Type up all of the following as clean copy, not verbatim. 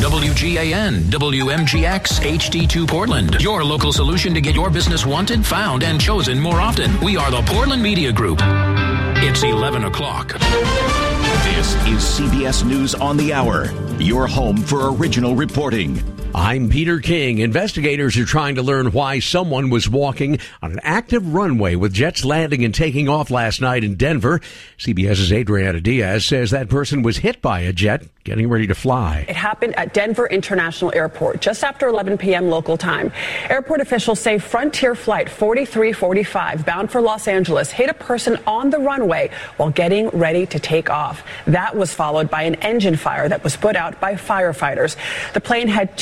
WGAN, WMGX, HD2 Portland. Your local solution to get your business wanted, found, and chosen more often. We are the Portland Media Group. It's 11 o'clock. This is CBS News on the Hour, your home for original reporting. I'm Peter King. Investigators are trying to learn why someone was walking on an active runway with jets landing and taking off last night in Denver. CBS's Adriana Diaz says that person was hit by a jet getting ready to fly. It happened at Denver International Airport just after 11 p.m. local time. Airport officials say Frontier Flight 4345 bound for Los Angeles hit a person on the runway while getting ready to take off. That was followed by an engine fire that was put out by firefighters. The plane had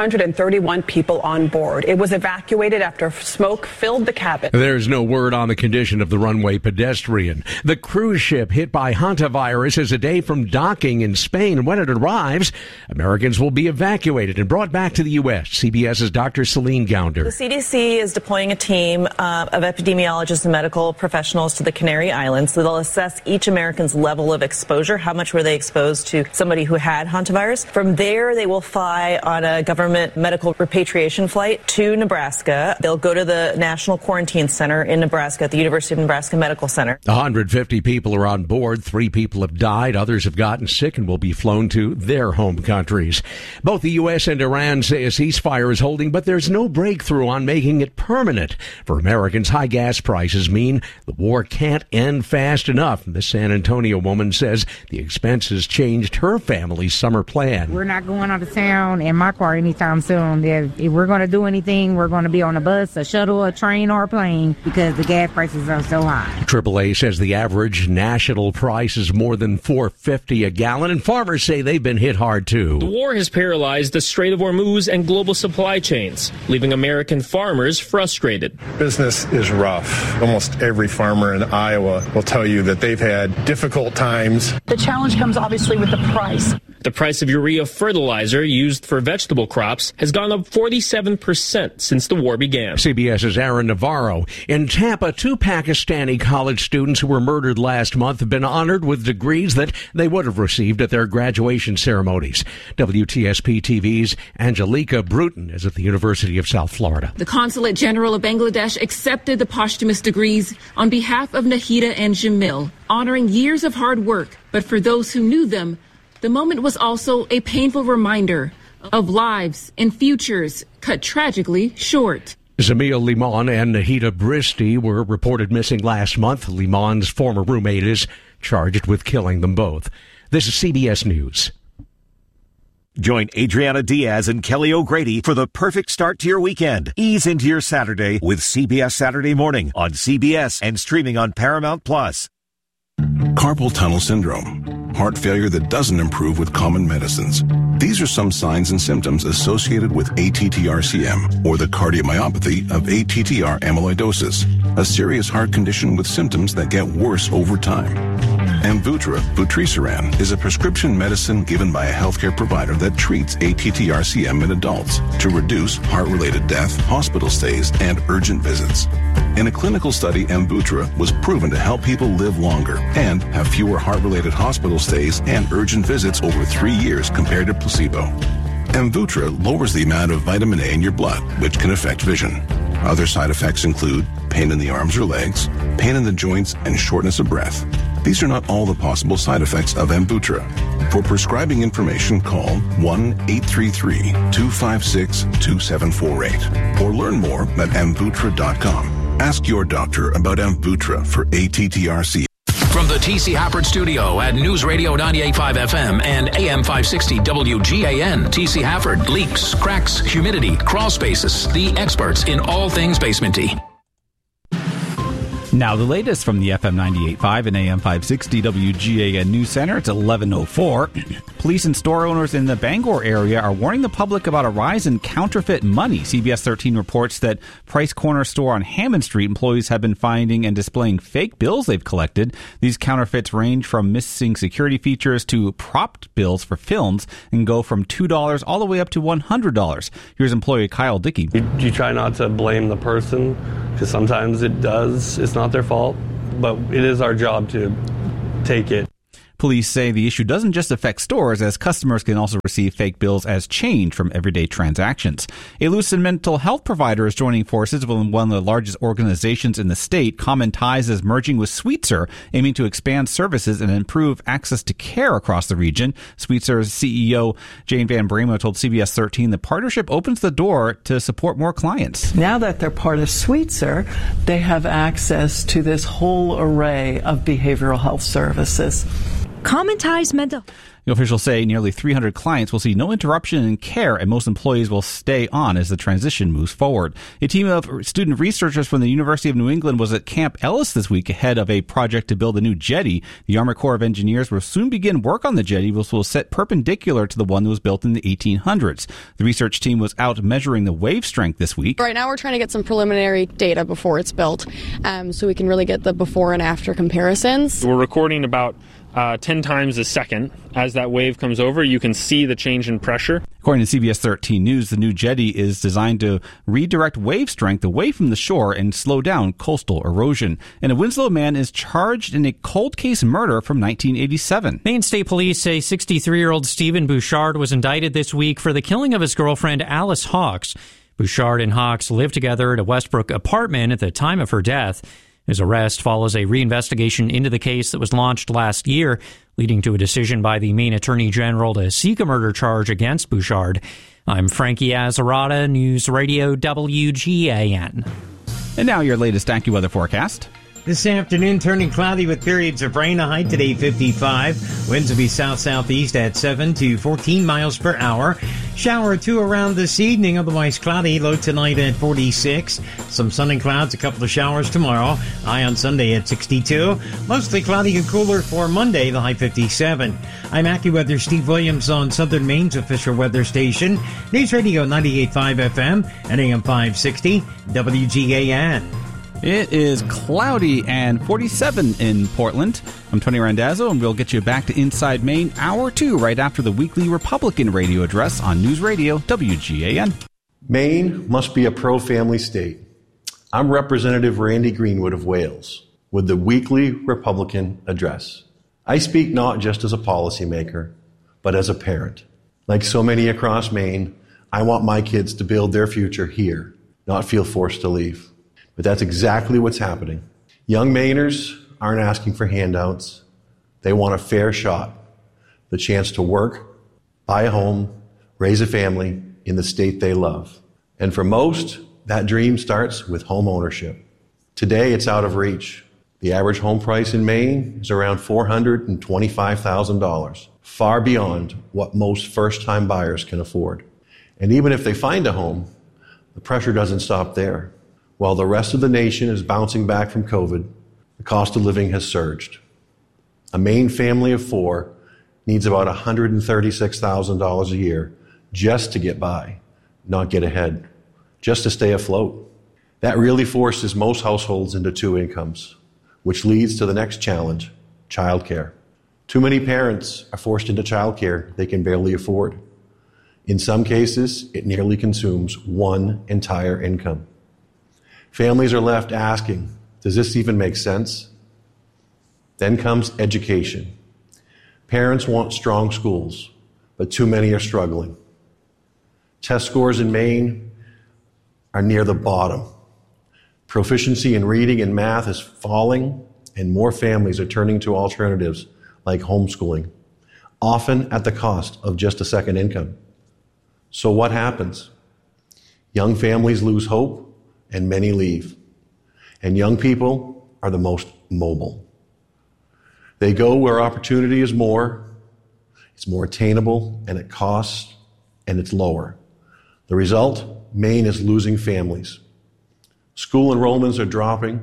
231 people on board. It was evacuated after smoke filled the cabin. There's no word on the condition of the runway pedestrian. The cruise ship hit by hantavirus is a day from docking in Spain. And when it arrives, Americans will be evacuated and brought back to the U.S. CBS's Dr. Celine Gounder. The CDC is deploying a team of epidemiologists and medical professionals to the Canary Islands. So they'll assess each American's level of exposure. How much were they exposed to somebody who had hantavirus? From there, they will fly on a government medical repatriation flight to Nebraska. They'll go to the National Quarantine Center in Nebraska at the University of Nebraska Medical Center. 150 people are on board. 3 people have died. Others have gotten sick and will be flown to their home countries. Both the U.S. and Iran say a ceasefire is holding, but there's no breakthrough on making it permanent. For Americans, high gas prices mean the war can't end fast enough. The San Antonio woman says the expenses changed her family's summer plan. We're not going out of town in my car anytime soon. If we're going to do anything, we're going to be on a bus, a shuttle, a train, or a plane because the gas prices are so high. AAA says the average national price is more than $4.50 a gallon, and farmers say they've been hit hard too. The war has paralyzed the Strait of Hormuz and global supply chains, leaving American farmers frustrated. Business is rough. Almost every farmer in Iowa will tell you that they've had difficult times. The challenge comes obviously with the price. The price of urea fertilizer used for vegetable crops has gone up 47% since the war began. CBS's Aaron Navarro. In Tampa, 2 Pakistani college students who were murdered last month have been honored with degrees that they would have received at their graduation ceremonies. WTSP TV's Angelica Bruton is at the University of South Florida. The Consulate General of Bangladesh accepted the posthumous degrees on behalf of Nahida and Jamil, honoring years of hard work. But for those who knew them, the moment was also a painful reminder of lives and futures cut tragically short. Zamil Limon and Nahida Bristi were reported missing last month. Limon's former roommate is charged with killing them both. This is CBS News. Join Adriana Diaz and Kelly O'Grady for the perfect start to your weekend. Ease into your Saturday with CBS Saturday Morning on CBS and streaming on Paramount+. Carpal tunnel syndrome, heart failure that doesn't improve with common medicines. These are some signs and symptoms associated with ATTR-CM, or the cardiomyopathy of ATTR amyloidosis, a serious heart condition with symptoms that get worse over time. Amvuttra, vutrisiran, is a prescription medicine given by a healthcare provider that treats ATTR-CM in adults to reduce heart-related death, hospital stays, and urgent visits. In a clinical study, Amvuttra was proven to help people live longer and have fewer heart-related hospital stays and urgent visits over 3 years compared to placebo. Amvuttra lowers the amount of vitamin A in your blood, which can affect vision. Other side effects include pain in the arms or legs, pain in the joints, and shortness of breath. These are not all the possible side effects of Amvuttra. For prescribing information, call 1-833-256-2748 or learn more at Amvuttra.com. Ask your doctor about Amvuttra for ATTR-CM. From the T.C. Hafford Studio at News Radio 98.5 FM and AM 560 WGAN, T.C. Hafford leaks, cracks, humidity, crawl spaces, the experts in all things basementy. Now the latest from the FM 98.5 and AM 560 WGAN News Center. It's 11:04. Police and store owners in the Bangor area are warning the public about a rise in counterfeit money. CBS 13 reports that Price Corner store on Hammond Street employees have been finding and displaying fake bills they've collected. These counterfeits range from missing security features to propped bills for films and go from $2 all the way up to $100. Here's employee Kyle Dickey. You try not to blame the person because sometimes it's not their fault, but it is our job to take it. Police say the issue doesn't just affect stores, as customers can also receive fake bills as change from everyday transactions. A Lewiston mental health provider is joining forces with one of the largest organizations in the state. Common Ties is merging with Sweetser, aiming to expand services and improve access to care across the region. Sweetser's CEO Jane Van Bremo told CBS 13 the partnership opens the door to support more clients. Now that they're part of Sweetser, they have access to this whole array of behavioral health services. Common Ties Mental. The officials say nearly 300 clients will see no interruption in care, and most employees will stay on as the transition moves forward. A team of student researchers from the University of New England was at Camp Ellis this week ahead of a project to build a new jetty. The Army Corps of Engineers will soon begin work on the jetty, which will set perpendicular to the one that was built in the 1800s. The research team was out measuring the wave strength this week. Right now we're trying to get some preliminary data before it's built, so we can really get the before and after comparisons. We're recording about 10 times a second. As that wave comes over, you can see the change in pressure. According to CBS 13 News, the new jetty is designed to redirect wave strength away from the shore and slow down coastal erosion. And a Winslow man is charged in a cold case murder from 1987. Maine State Police say 63-year-old Stephen Bouchard was indicted this week for the killing of his girlfriend Alice Hawks. Bouchard and Hawks lived together at a Westbrook apartment at the time of her death. His arrest follows a reinvestigation into the case that was launched last year, leading to a decision by the Maine Attorney General to seek a murder charge against Bouchard. I'm Frankie Azzarata, News Radio WGAN. And now your latest AccuWeather forecast. This afternoon, turning cloudy with periods of rain, a high today 55. Winds will be south-southeast at 7 to 14 miles per hour. Shower or two around this evening, otherwise cloudy, low tonight at 46. Some sun and clouds, a couple of showers tomorrow. High on Sunday at 62. Mostly cloudy and cooler for Monday, the high 57. I'm AccuWeather Steve Williams on Southern Maine's official weather station, News Radio 98.5 FM and AM 560 WGAN. It is cloudy and 47 in Portland. I'm Tony Randazzo, and we'll get you back to Inside Maine, Hour 2, right after the weekly Republican radio address on News Radio WGAN. Maine must be a pro-family state. I'm Representative Randy Greenwood of Wales with the weekly Republican address. I speak not just as a policymaker, but as a parent. Like so many across Maine, I want my kids to build their future here, not feel forced to leave. But that's exactly what's happening. Young Mainers aren't asking for handouts. They want a fair shot, the chance to work, buy a home, raise a family in the state they love. And for most, that dream starts with home ownership. Today, it's out of reach. The average home price in Maine is around $425,000, far beyond what most first-time buyers can afford. And even if they find a home, the pressure doesn't stop there. While the rest of the nation is bouncing back from COVID, the cost of living has surged. A Maine family of 4 needs about $136,000 a year just to get by, not get ahead, just to stay afloat. That really forces most households into 2 incomes, which leads to the next challenge, childcare. Too many parents are forced into childcare they can barely afford. In some cases, it nearly consumes 1 entire income. Families are left asking, does this even make sense? Then comes education. Parents want strong schools, but too many are struggling. Test scores in Maine are near the bottom. Proficiency in reading and math is falling, and more families are turning to alternatives like homeschooling, often at the cost of just a second income. So what happens? Young families lose hope, and many leave. And young people are the most mobile. They go where opportunity is more, it's more attainable, and it costs, and it's lower. The result, Maine is losing families. School enrollments are dropping.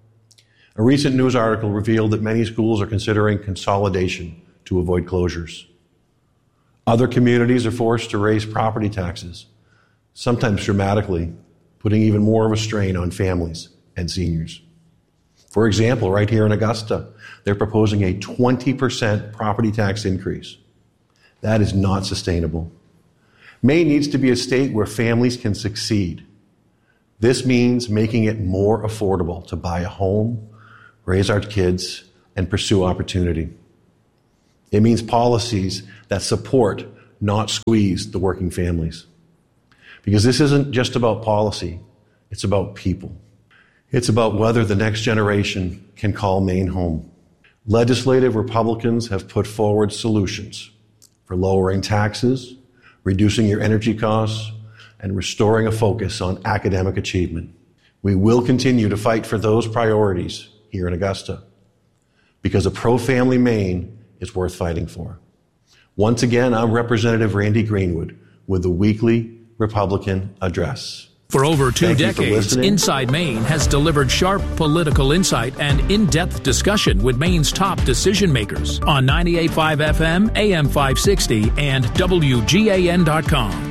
A recent news article revealed that many schools are considering consolidation to avoid closures. Other communities are forced to raise property taxes, sometimes dramatically, putting even more of a strain on families and seniors. For example, right here in Augusta, they're proposing a 20% property tax increase. That is not sustainable. Maine needs to be a state where families can succeed. This means making it more affordable to buy a home, raise our kids, and pursue opportunity. It means policies that support, not squeeze, the working families. Because this isn't just about policy, it's about people. It's about whether the next generation can call Maine home. Legislative Republicans have put forward solutions for lowering taxes, reducing your energy costs, and restoring a focus on academic achievement. We will continue to fight for those priorities here in Augusta, because a pro-family Maine is worth fighting for. Once again, I'm Representative Randy Greenwood with the weekly Republican Address. For over 2 Thank you for decades, listening. Inside Maine has delivered sharp political insight and in-depth discussion with Maine's top decision makers on 98.5 FM, AM 560, and WGAN.com.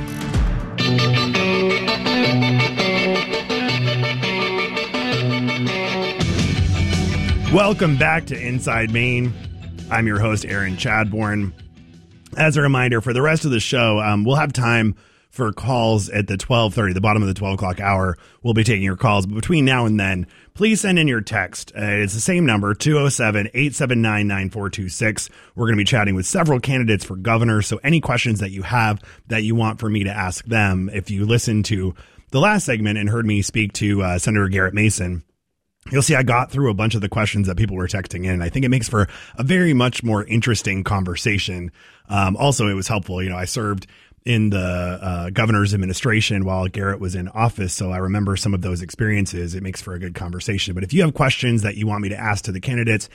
Welcome back to Inside Maine. I'm your host, Aaron Chadbourne. As a reminder, for the rest of the show, we'll have time for calls at the 12:30, the bottom of the 12 o'clock hour. We'll be taking your calls. But between now and then, please send in your text. It's the same number, 207-879-9426. We're going to be chatting with several candidates for governor. So any questions that you have that you want for me to ask them, if you listened to the last segment and heard me speak to Senator Garrett Mason, you'll see I got through a bunch of the questions that people were texting in. I think it makes for a very much more interesting conversation. Also, it was helpful. I served in the governor's administration while Garrett was in office, so I remember some of those experiences. It makes for a good conversation. But if you have questions that you want me to ask to the candidates,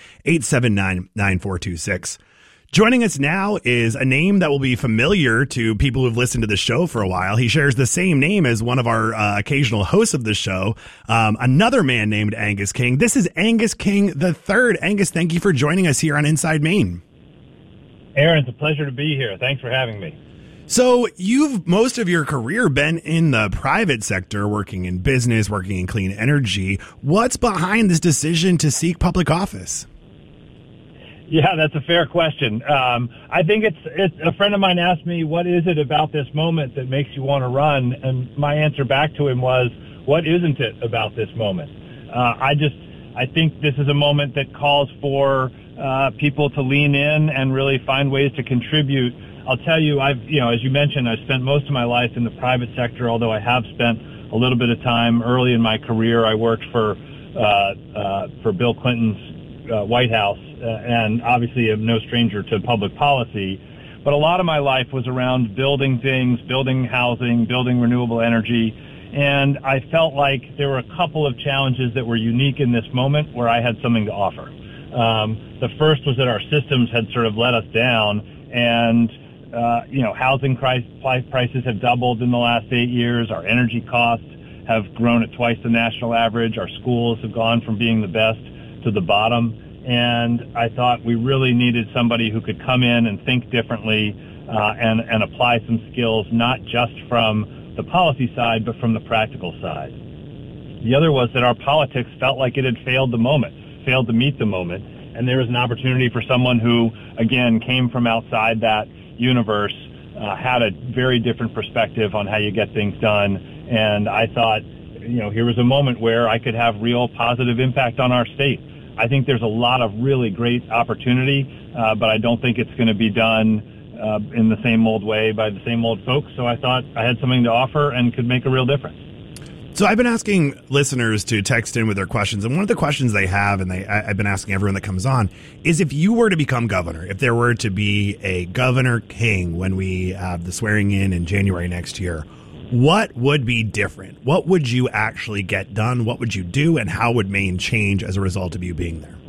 879-9426. Joining us now is a name that will be familiar to people who've listened to the show for a while. He shares the same name as one of our occasional hosts of the show, another man named Angus King. This is Angus King III. Angus, thank you for joining us here on Inside Maine. Aaron, it's a pleasure to be here. Thanks for having me. So you've most of your career been in the private sector, working in business, working in clean energy. What's behind this decision to seek public office? Yeah, that's a fair question. I think it's a friend of mine asked me, what is it about this moment that makes you want to run? And my answer back to him was, what isn't it about this moment? I think this is a moment that calls for people to lean in and really find ways to contribute. I'll tell you, as you mentioned, I've spent most of my life in the private sector, although I have spent a little bit of time early in my career. I worked for Bill Clinton's White House, and obviously am no stranger to public policy. But a lot of my life was around building things, building housing, building renewable energy. And I felt like there were a couple of challenges that were unique in this moment where I had something to offer. The first was that our systems had sort of let us down, and housing prices have doubled in the last 8 years. Our energy costs have grown at twice the national average. Our schools have gone from being the best to the bottom. And I thought we really needed somebody who could come in and think differently and apply some skills, not just from the policy side, but from the practical side. The other was that our politics felt like it had failed the moment, failed to meet the moment. And there was an opportunity for someone who, again, came from outside that universe, had a very different perspective on how you get things done. And I thought, here was a moment where I could have real positive impact on our state. I think there's a lot of really great opportunity, but I don't think it's going to be done in the same old way by the same old folks. So I thought I had something to offer and could make a real difference. So I've been asking listeners to text in with their questions, and one of the questions they have, and I've been asking everyone that comes on, is if you were to become governor, if there were to be a Governor King when we have the swearing in January next year, what would be different? What would you actually get done? What would you do? And how would Maine change as a result of you being there?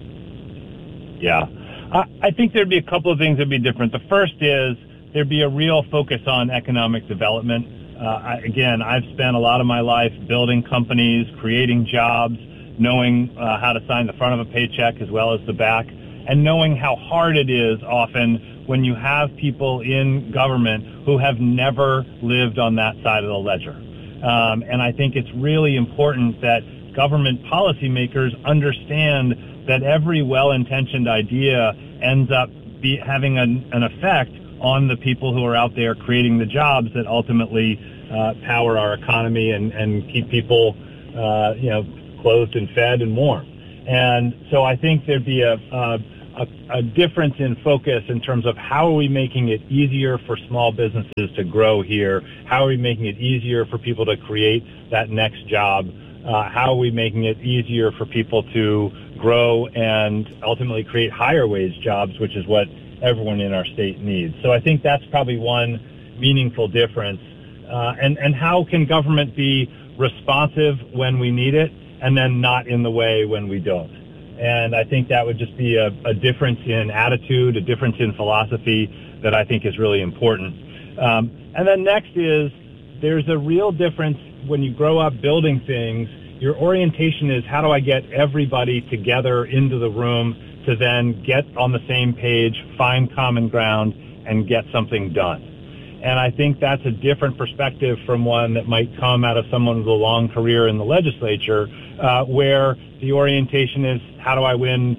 Yeah, I think there'd be a couple of things that'd be different. The first is there'd be a real focus on economic development. I've spent a lot of my life building companies, creating jobs, knowing how to sign the front of a paycheck as well as the back, and knowing how hard it is often when you have people in government who have never lived on that side of the ledger. And I think it's really important that government policymakers understand that every well-intentioned idea ends up having an effect on the people who are out there creating the jobs that ultimately power our economy and keep people, clothed and fed and warm. And so I think there'd be a a difference in focus in terms of how are we making it easier for small businesses to grow here? How are we making it easier for people to create that next job? How are we making it easier for people to grow and ultimately create higher wage jobs, which is what everyone in our state needs? So I think that's probably one meaningful difference. And how can government be responsive when we need it and then not in the way when we don't? And I think that would just be a difference in attitude, a difference in philosophy that I think is really important. And then next is there's a real difference when you grow up building things. Your orientation is how do I get everybody together into the room to then get on the same page, find common ground, and get something done. And I think that's a different perspective from one that might come out of someone with a long career in the legislature, where the orientation is how do I win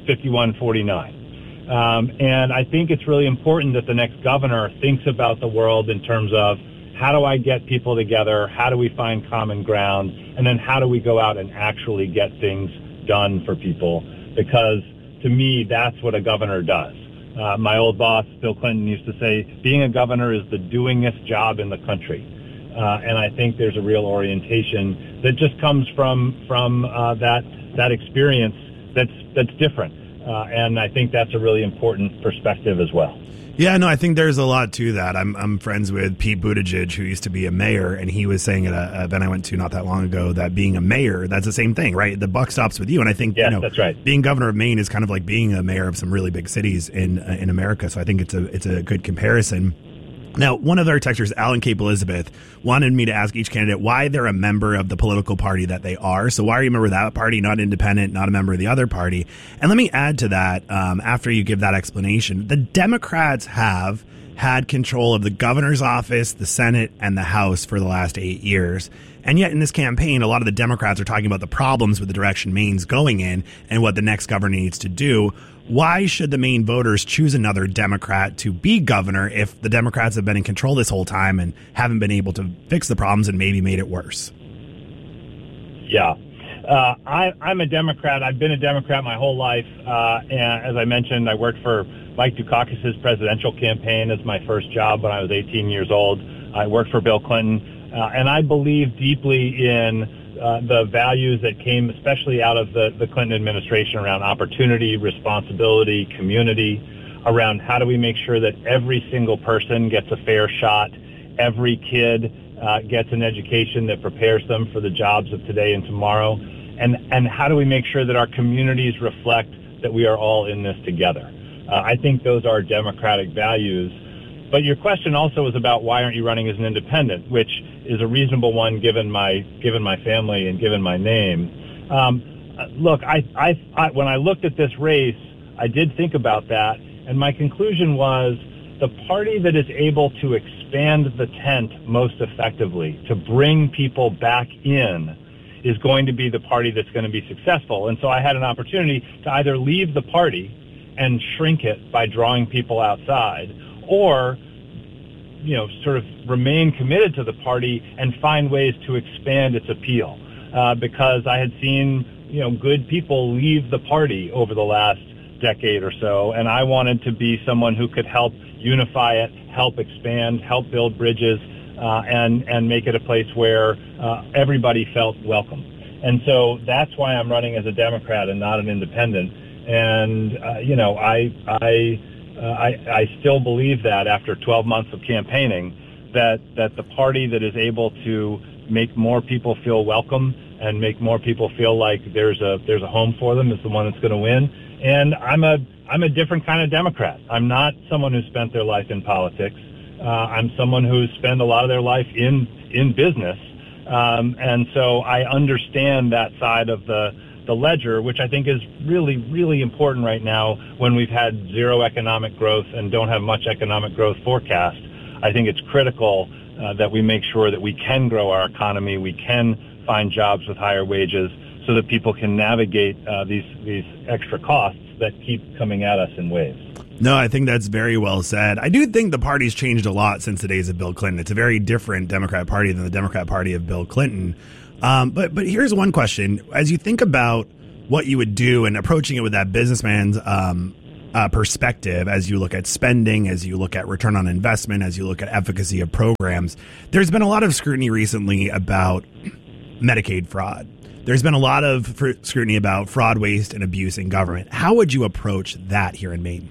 51-49? And I think it's really important that the next governor thinks about the world in terms of how do I get people together, how do we find common ground, and then how do we go out and actually get things done for people? Because to me, that's what a governor does. My old boss, Bill Clinton, used to say, being a governor is the doingest job in the country. And I think there's a real orientation that just comes from that experience that's different. And I think that's a really important perspective as well. Yeah, no, I think there's a lot to that. I'm friends with Pete Buttigieg, who used to be a mayor, and he was saying at an event I went to not that long ago that being a mayor, that's the same thing, right? The buck stops with you. And I think, yes, that's right. Being governor of Maine is kind of like being a mayor of some really big cities in America. So I think it's a good comparison. Now, one of our texters, Alan Cape Elizabeth, wanted me to ask each candidate why they're a member of the political party that they are. So why are you a member of that party, not independent, not a member of the other party? And let me add to that, after you give that explanation, the Democrats have had control of the governor's office, the Senate, and the House for the last 8 years. And yet in this campaign, a lot of the Democrats are talking about the problems with the direction Maine's going in and what the next governor needs to do. Why should the Maine voters choose another Democrat to be governor if the Democrats have been in control this whole time and haven't been able to fix the problems and maybe made it worse? Yeah. I'm a Democrat. I've been a Democrat my whole life. And as I mentioned, I worked for Mike Dukakis' presidential campaign as my first job when I was 18 years old. I worked for Bill Clinton. And I believe deeply in the values that came especially out of the Clinton administration around opportunity, responsibility, community, around how do we make sure that every single person gets a fair shot, every kid gets an education that prepares them for the jobs of today and tomorrow, and how do we make sure that our communities reflect that we are all in this together. I think those are democratic values. But your question also was about why aren't you running as an independent, which is a reasonable one given my family and given my name. Look, I when I looked at this race, I did think about that, and my conclusion was the party that is able to expand the tent most effectively, to bring people back in, is going to be the party that's going to be successful. And so I had an opportunity to either leave the party and shrink it by drawing people outside, or sort of remain committed to the party and find ways to expand its appeal. Because I had seen, good people leave the party over the last decade or so, and I wanted to be someone who could help unify it, help expand, help build bridges, and make it a place where everybody felt welcome. And so that's why I'm running as a Democrat and not an independent. And, I still believe that after 12 months of campaigning, that the party that is able to make more people feel welcome and make more people feel like there's a home for them is the one that's going to win. And I'm a different kind of Democrat. I'm not someone who spent their life in politics. I'm someone who's spent a lot of their life in business. And so I understand that side of the ledger, which I think is really, really important right now when we've had zero economic growth and don't have much economic growth forecast. I think it's critical that we make sure that we can grow our economy, we can find jobs with higher wages so that people can navigate these extra costs that keep coming at us in waves. No, I think that's very well said. I do think the party's changed a lot since the days of Bill Clinton. It's a very different Democrat Party than the Democrat Party of Bill Clinton. But here's one question. As you think about what you would do and approaching it with that businessman's perspective, as you look at spending, as you look at return on investment, as you look at efficacy of programs, there's been a lot of scrutiny recently about Medicaid fraud. There's been a lot of scrutiny about fraud, waste, and abuse in government. How would you approach that here in Maine?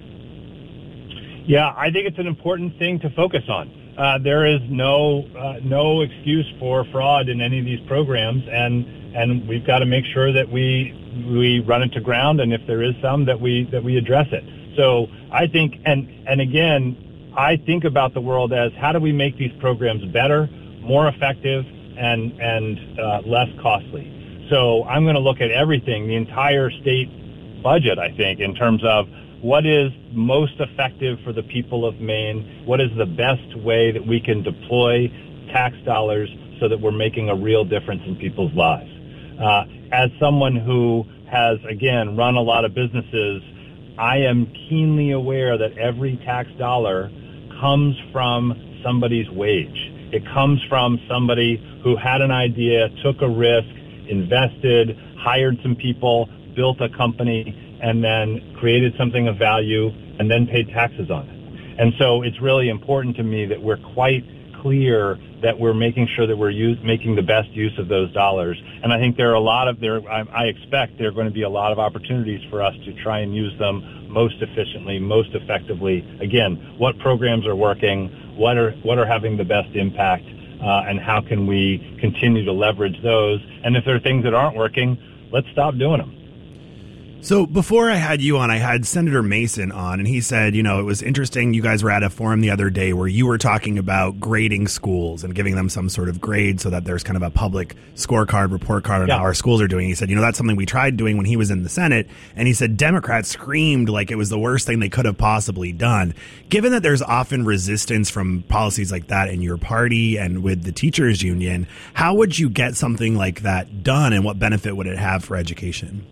Yeah, I think it's an important thing to focus on. There is no excuse for fraud in any of these programs, and we've got to make sure that we run it to ground, and if there is some, that we address it. So I think, and again, I think about the world as how do we make these programs better, more effective, and less costly. So I'm going to look at everything, the entire state budget, I think, in terms of what is most effective for the people of Maine, what is the best way that we can deploy tax dollars so that we're making a real difference in people's lives. As someone who has, again, run a lot of businesses, I am keenly aware that every tax dollar comes from somebody's wage. It comes from somebody who had an idea, took a risk, invested, hired some people, built a company, and then created something of value, and then paid taxes on it. And so it's really important to me that we're quite clear that we're making sure that we're making the best use of those dollars. And I think there are I expect there are going to be a lot of opportunities for us to try and use them most efficiently, most effectively. Again, what programs are working, what are having the best impact, and how can we continue to leverage those? And if there are things that aren't working, let's stop doing them. So before I had you on, I had Senator Mason on, and he said, it was interesting. You guys were at a forum the other day where you were talking about grading schools and giving them some sort of grade so that there's kind of a public scorecard, report card on how our schools are doing. He said, that's something we tried doing when he was in the Senate. And he said Democrats screamed like it was the worst thing they could have possibly done. Given that there's often resistance from policies like that in your party and with the teachers union, how would you get something like that done, and what benefit would it have for education?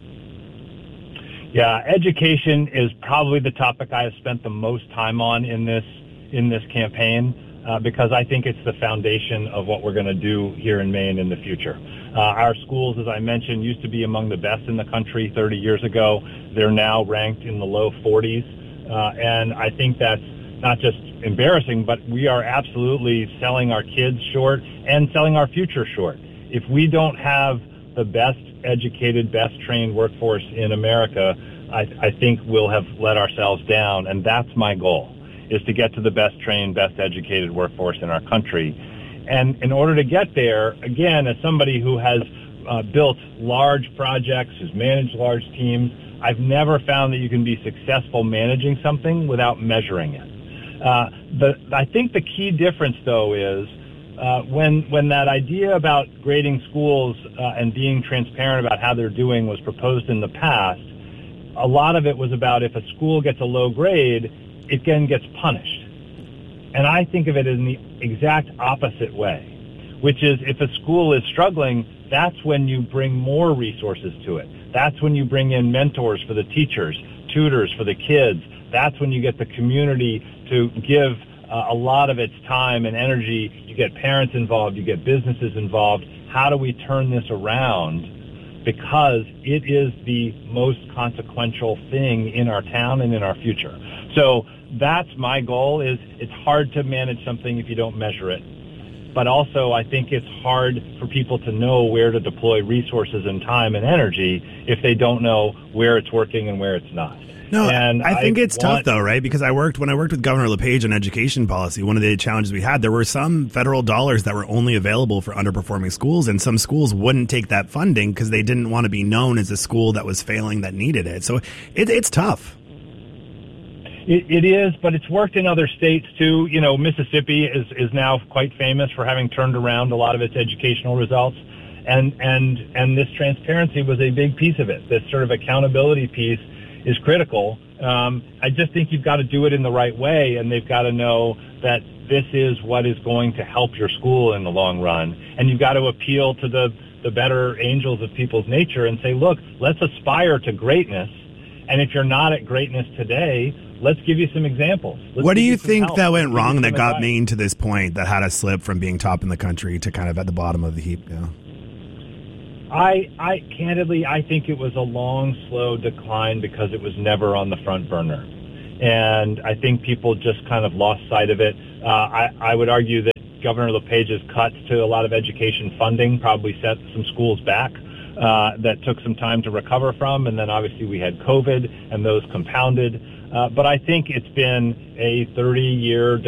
Yeah, education is probably the topic I have spent the most time on in this campaign because I think it's the foundation of what we're going to do here in Maine in the future. Our schools, as I mentioned, used to be among the best in the country 30 years ago. They're now ranked in the low 40s, and I think that's not just embarrassing, but we are absolutely selling our kids short and selling our future short. If we don't have the best educated, best trained workforce in America, I think we'll have let ourselves down. And that's my goal, is to get to the best trained, best educated workforce in our country. And in order to get there, again, as somebody who has built large projects, who's managed large teams, I've never found that you can be successful managing something without measuring it. I think the key difference, though, is when that idea about grading schools and being transparent about how they're doing was proposed in the past, a lot of it was about if a school gets a low grade, it then gets punished. And I think of it in the exact opposite way, which is if a school is struggling, that's when you bring more resources to it. That's when you bring in mentors for the teachers, tutors for the kids. That's when you get the community to give a lot of its time and energy. You get parents involved, you get businesses involved. How do we turn this around? Because it is the most consequential thing in our town and in our future. So that's my goal. Is it's hard to manage something if you don't measure it. But also I think it's hard for people to know where to deploy resources and time and energy if they don't know where it's working and where it's not. No, and I think it's tough, though, right? Because when I worked with Governor LePage on education policy, one of the challenges we had, there were some federal dollars that were only available for underperforming schools, and some schools wouldn't take that funding because they didn't want to be known as a school that was failing that needed it. So it's tough. It is, but it's worked in other states, too. Mississippi is now quite famous for having turned around a lot of its educational results. And this transparency was a big piece of it. This sort of accountability piece is critical. I just think you've got to do it in the right way, and they've got to know that this is what is going to help your school in the long run. And you've got to appeal to the better angels of people's nature and say, look, let's aspire to greatness. And if you're not at greatness today, let's give you some examples. What do you think that went wrong that got Maine to this point, that had us slip from being top in the country to kind of at the bottom of the heap now? I candidly, I think it was a long, slow decline because it was never on the front burner. And I think people just kind of lost sight of it. I would argue that Governor LePage's cuts to a lot of education funding probably set some schools back that took some time to recover from. And then obviously we had COVID and those compounded. But I think it's been a 30-year